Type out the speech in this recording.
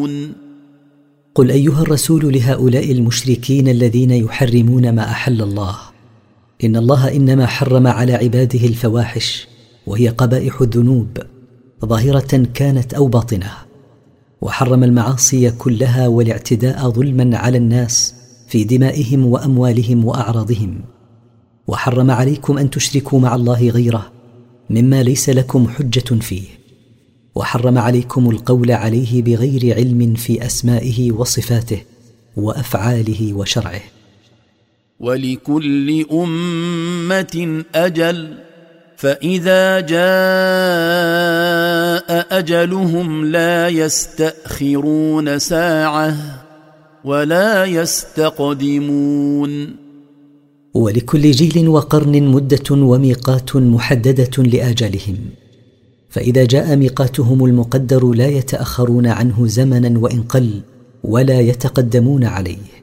تعملون. قل أيها الرسول لهؤلاء المشركين الذين يحرمون ما أحل الله: إن الله إنما حرم على عباده الفواحش، وهي قبائح الذنوب ظاهرة كانت أو باطنة، وحرم المعاصي كلها والاعتداء ظلما على الناس في دمائهم وأموالهم وأعراضهم، وحرم عليكم أن تشركوا مع الله غيره مما ليس لكم حجة فيه، وحرم عليكم القول عليه بغير علم في أسمائه وصفاته وأفعاله وشرعه. ولكل أمة أجل، فإذا جاء أجلهم لا يستأخرون ساعة ولا يستقدمون. ولكل جيل وقرن مدة وميقات محددة لآجالهم، فإذا جاء ميقاتهم المقدر لا يتأخرون عنه زمنا وإن قل، ولا يتقدمون عليه.